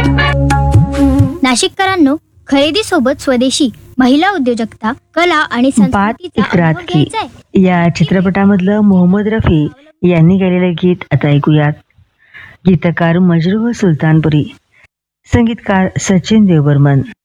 नाशिककरांनो, खरेदी सोबत स्वदेशी महिला उद्योजकता, कला आणि बात संस्कृतीचा एक रात अनुभव की घ्यायचा या चित्रपटामधलं मोहम्मद रफी यांनी गायलेलं गीत आता ऐकूयात. गीतकार मजरूह सुलतानपुरी, संगीतकार सचिन देवबर्मन.